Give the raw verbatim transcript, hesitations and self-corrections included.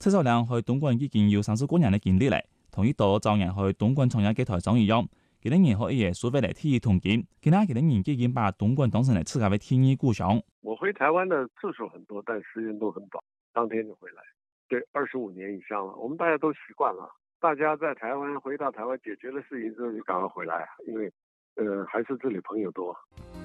蔡少良去东莞已經有三十多年嘅經歷嚟，同意到早年去東莞創業嘅台長一樣，幾多年後一夜蘇回嚟體育統計，其他幾多年已經把東莞當成了自家嘅天然故鄉。 我回台灣的次數很多，但時間都很短，當天就回來。對，二十五年以上了，我們大家都習慣了。大家在台灣回到台灣解決的事情之後就趕快回來，因為，呃，還是這裡朋友多。